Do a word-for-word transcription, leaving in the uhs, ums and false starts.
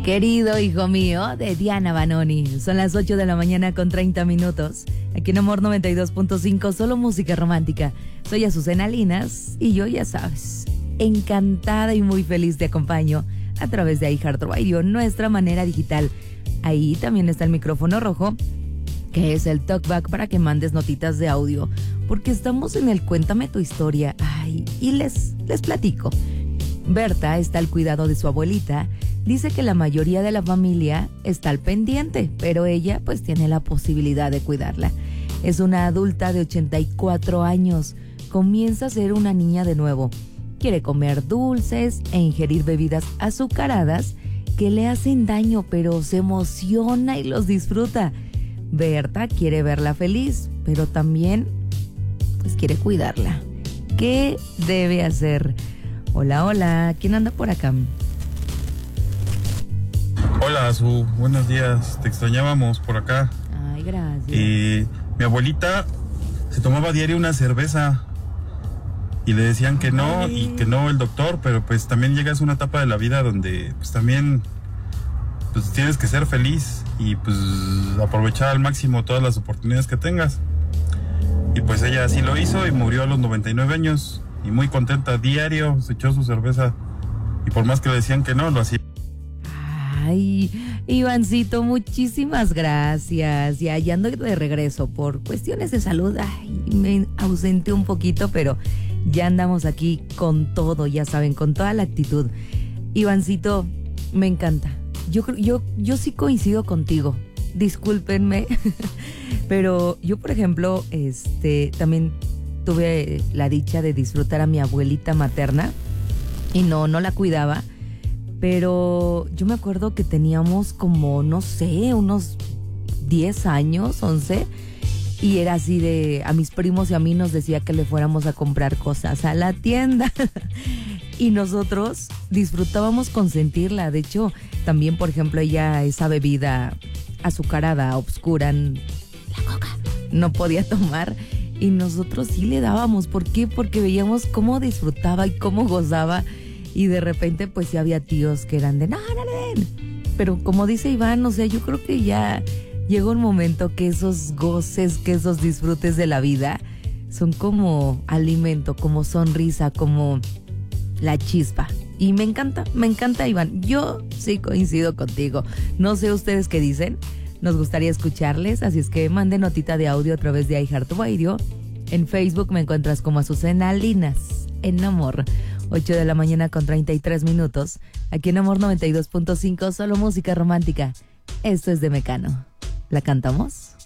Querido hijo mío, de Diana Banoni. Son las ocho de la mañana con treinta minutos. Aquí en Amor noventa y dos punto cinco, solo música romántica. Soy Azucena Linas y yo, ya sabes, encantada y muy feliz te acompaño a través de iHeartRadio, nuestra manera digital. Ahí también está el micrófono rojo, que es el talkback para que mandes notitas de audio, porque estamos en el Cuéntame tu historia. Ay, y les, les platico. Berta está al cuidado de su abuelita. Dice que la mayoría de la familia está al pendiente, pero ella pues tiene la posibilidad de cuidarla. Es una adulta de ochenta y cuatro años. Comienza a ser una niña de nuevo. Quiere comer dulces e ingerir bebidas azucaradas que le hacen daño, pero se emociona y los disfruta. Berta quiere verla feliz, pero también pues quiere cuidarla. ¿Qué debe hacer? Hola, hola, ¿quién anda por acá? Hola, Azu, buenos días, te extrañábamos por acá. Ay, gracias. Eh, mi abuelita se tomaba diario una cerveza y le decían que no, Ay. y que no el doctor, pero pues también llegas a una etapa de la vida donde pues también pues tienes que ser feliz y pues aprovechar al máximo todas las oportunidades que tengas. Y pues ella así lo hizo y murió a los noventa y nueve años y muy contenta, diario se echó su cerveza y por más que le decían que no, lo hacía. Ay, Ivancito, muchísimas gracias. Ya, ya ando de regreso por cuestiones de salud. Ay, me ausenté un poquito, pero ya andamos aquí con todo, ya saben, con toda la actitud. Ivancito, me encanta. Yo, yo, yo sí coincido contigo. Discúlpenme, pero yo, por ejemplo, este, también tuve la dicha de disfrutar a mi abuelita materna y no, no la cuidaba. Pero yo me acuerdo que teníamos como, no sé, unos diez años, once, y era así de, a mis primos y a mí nos decía que le fuéramos a comprar cosas a la tienda. Y nosotros disfrutábamos consentirla. De hecho, también, por ejemplo, ella, esa bebida azucarada, obscura, la coca, no podía tomar. Y nosotros sí le dábamos. ¿Por qué? Porque veíamos cómo disfrutaba y cómo gozaba. Y de repente pues sí había tíos que eran de no, no le den. Pero como dice Iván, o sea, yo creo que ya llega un momento que esos goces, que esos disfrutes de la vida son como alimento, como sonrisa, como la chispa. Y me encanta, me encanta, Iván. Yo sí coincido contigo. No sé ustedes qué dicen. Nos gustaría escucharles, así es que manden notita de audio a través de iHeartRadio. En Facebook me encuentras como Azucena Linas, en Amor. ocho de la mañana con treinta y tres minutos. Aquí en Amor noventa y dos punto cinco, solo música romántica. Esto es de Mecano. ¿La cantamos?